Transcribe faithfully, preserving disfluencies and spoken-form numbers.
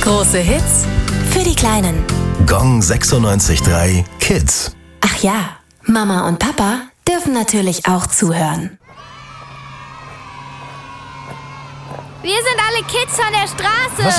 Große Hits für die Kleinen. Gong sechsundneunzig Komma drei Kids. Ach ja, Mama und Papa dürfen natürlich auch zuhören. Wir sind alle Kids von der Straße. Was